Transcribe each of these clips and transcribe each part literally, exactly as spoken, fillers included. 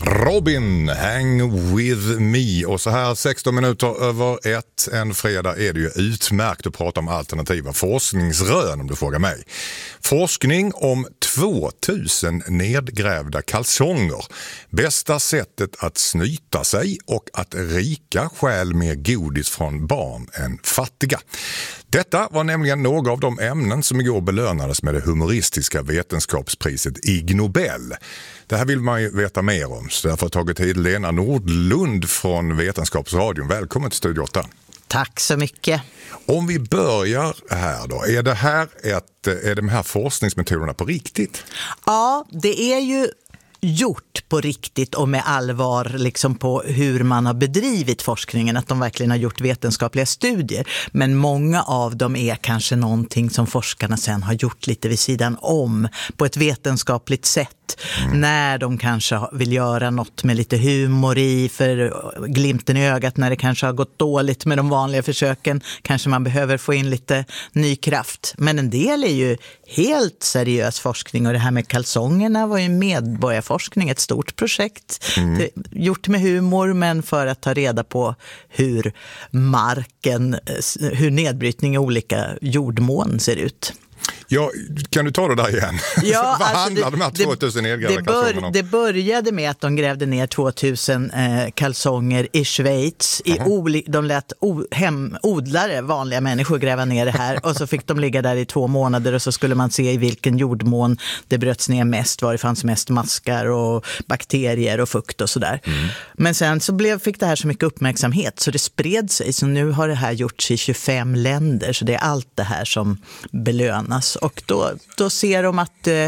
Robin, hang with me. Och så här sexton minuter över ett en fredag är det ju utmärkt att prata om alternativa forskningsrön om du frågar mig. Forskning om tvåtusen nedgrävda kalsonger. Bästa sättet att snyta sig och att rika stjäl mer godis från barn än fattiga. Detta var nämligen några av de ämnen som igår belönades med det humoristiska vetenskapspriset Ig Nobel. Det här vill man ju veta mer om, så därför har jag tagit hit Lena Nordlund från Vetenskapsradion. Välkommen till Studio åtta. Tack så mycket. Om vi börjar här då, är det här ett, är de här forskningsmetoderna på riktigt? Ja, det är ju gjort på riktigt och med allvar liksom på hur man har bedrivit forskningen, att de verkligen har gjort vetenskapliga studier. Men många av dem är kanske någonting som forskarna sen har gjort lite vid sidan om på ett vetenskapligt sätt. Mm. När de kanske vill göra något med lite humor i, för glimten i ögat när det kanske har gått dåligt med de vanliga försöken. Kanske man behöver få in lite ny kraft. Men en del är ju helt seriös forskning, och det här med kalsongerna var ju medborgarforskning, ett stort projekt. Mm. Det, gjort med humor, men för att ta reda på hur marken, hur nedbrytning i olika jordmån ser ut. Ja, kan du ta det där igen? Ja, Vad alltså handlar det, de här tvåtusen nedgrävda det, bör, kalsongerna om? Det började med att de grävde ner tvåtusen eh, kalsonger i Schweiz. I oli, de lät o, hem, odlare, vanliga människor, gräva ner det här. Och så fick de ligga där i två månader och så skulle man se i vilken jordmån det bröts ner mest. Var det fanns mest maskar och bakterier och fukt och sådär. Mm. Men sen så blev, fick det här så mycket uppmärksamhet så det spred sig. Så nu har det här gjorts i tjugofem länder. Så det är allt det här som belönas. Och då, då ser de att eh,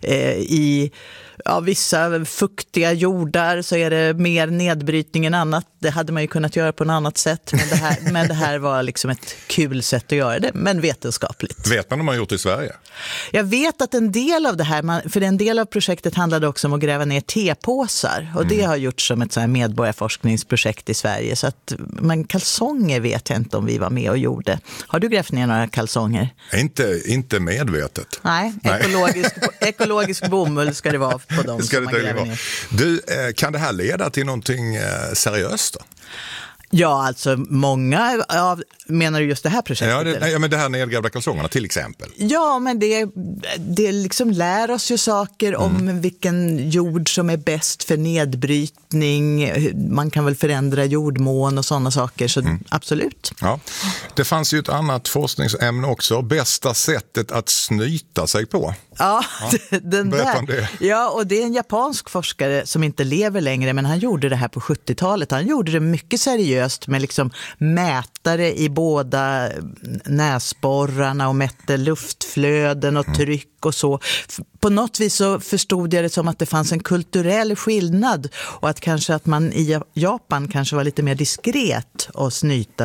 i ja, vissa fuktiga jordar så är det mer nedbrytning än annat. Det hade man ju kunnat göra på något annat sätt. Men det här, men det här var liksom ett kul sätt att göra det, men vetenskapligt. Vet man om man gjort det i Sverige? Jag vet att en del av det här, man, för en del av projektet handlade också om att gräva ner tepåsar. Och mm. det har gjorts som ett så här medborgarforskningsprojekt i Sverige. Så att, men kalsonger vet jag inte om vi var med och gjorde. Har du grävt ner några kalsonger? Inte, inte medvetet. Nej, Nej. Ekologisk, ekologisk bomull ska det vara på dem ska som man gräver ner. Du, kan det här leda till någonting seriöst då? Ja, alltså många av, menar du just det här projektet? Ja, det, nej, men det här nedgrävda kalsongerna till exempel. Ja, men det, det liksom lär oss ju saker mm. om vilken jord som är bäst för nedbrytning. Man kan väl förändra jordmån och sådana saker, så mm. absolut. Ja. Det fanns ju ett annat forskningsämne också, bästa sättet att snyta sig på. Ja, ja. den där. Det. Ja, och det är en japansk forskare som inte lever längre, men han gjorde det här på sjuttiotalet. Han gjorde det mycket seriöst med liksom mätare i båda näsborrarna och mätte luftflöden och tryck och så. På något vis så förstod jag det som att det fanns en kulturell skillnad och att kanske att man i Japan kanske var lite mer diskret och snyta